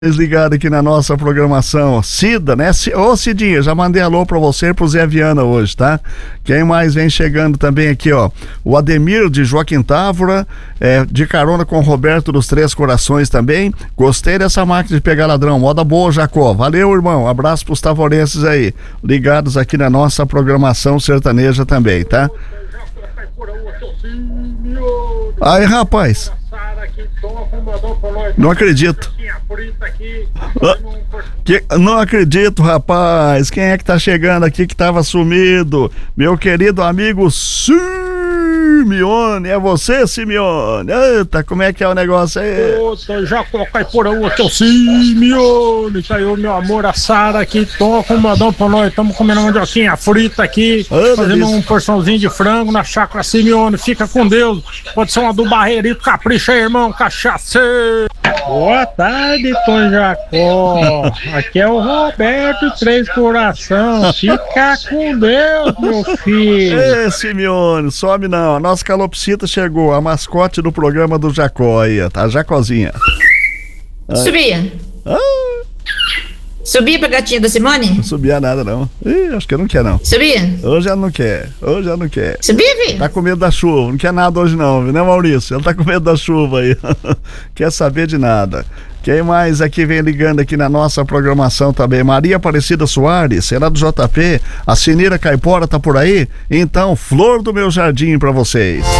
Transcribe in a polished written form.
Ligado aqui na nossa programação. Cida, né? Ô Cidinha, já mandei alô pra você e pro Zé Viana hoje, tá? Quem mais vem chegando também aqui, ó? O Ademir de Joaquim Távora, de carona com o Roberto dos Três Corações também. Gostei dessa máquina de pegar ladrão, moda boa, Jacó. Valeu, irmão, abraço pros tavorenses aí, ligados aqui na nossa programação sertaneja também, tá? Aí, rapaz, não acredito. Não acredito, rapaz. Quem é que tá chegando aqui que tava sumido? Meu querido amigo Simeone. É você, Simeone? Eita, como é que é o negócio aí? Ouça, já coloca por aí, aqui é o Simeone. Tá aí o meu amor, a Sara aqui. Toca um modão pra nós. Estamos comendo mandioquinha frita aqui. Fazendo uma porçãozinho de frango na chácara Simeone. Fica com Deus. Pode ser uma do Barreirito. Capricha aí, irmão. Cachaceiro. Boa tarde, Tom Jacó. Aqui é o Roberto Três Coração. Fica com Deus, meu filho. Simeone, some não. A nossa calopsita chegou, a mascote do programa do Jacó aí, tá? A Jacozinha. Subia. Subia pra gatinha da Simone? Não subia nada, não. Acho que não quer, não. Subia? Hoje ela não quer. Subia, filho? Tá com medo da chuva. Não quer nada hoje, não, viu, né, Maurício? Ela tá com medo da chuva aí. Quer saber de nada. Quem mais aqui vem ligando aqui na nossa programação também? Maria Aparecida Soares, será do JP? A Sinira Caipora tá por aí? Então, flor do meu jardim pra vocês.